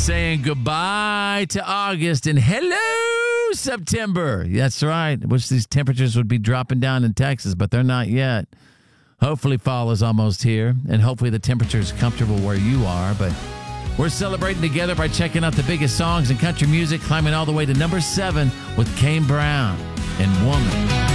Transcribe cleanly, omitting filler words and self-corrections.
saying goodbye to August and hello, September. That's right. Wish these temperatures would be dropping down in Texas, but they're not yet. Hopefully fall is almost here, and hopefully the temperature is comfortable where you are. But we're celebrating together by checking out the biggest songs in country music, climbing all the way to number 7 with Kane Brown and Woman.